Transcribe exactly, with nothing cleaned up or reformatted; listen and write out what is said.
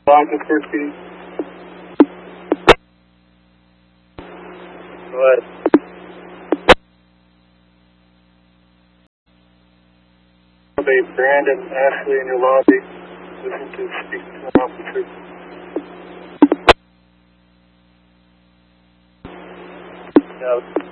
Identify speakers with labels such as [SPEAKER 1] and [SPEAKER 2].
[SPEAKER 1] Lock first speed. Go ahead. Hey, Brandon, Ashley in your lobby. Listen to speak to an officer. Yeah.